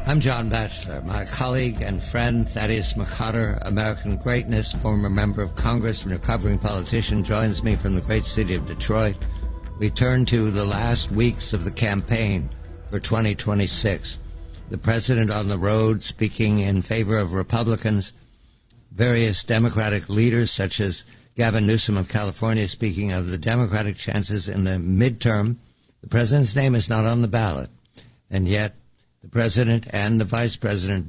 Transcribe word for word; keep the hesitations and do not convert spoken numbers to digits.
I'm John Batchelor. My colleague and friend Thaddeus McCotter, American Greatness, former member of Congress and recovering politician, joins me from the great city of Detroit. We turn to the last weeks of the campaign for twenty twenty-six. The president on the road speaking in favor of Republicans, various Democratic leaders such as Gavin Newsom of California speaking of the Democratic chances in the midterm. The president's name is not on the ballot, and yet the president and the vice president